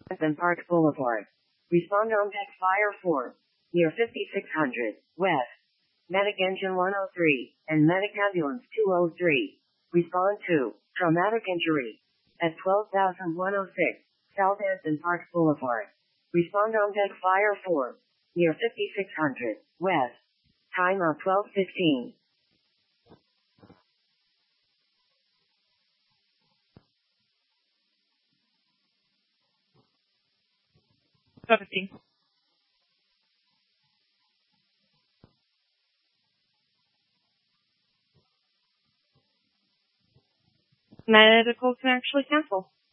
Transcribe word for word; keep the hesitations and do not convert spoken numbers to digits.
and Park Boulevard. Respond on Tech Fire four, near fifty-six hundred, West. Medic Engine one oh three, and Medic Ambulance two oh three. Respond to traumatic injury at twelve thousand one oh six, South Hampton Park Boulevard. Respond on Tech Fire four, near fifty-six hundred, West. Time of twelve fifteen. twelve fifteen. Medical can actually cancel.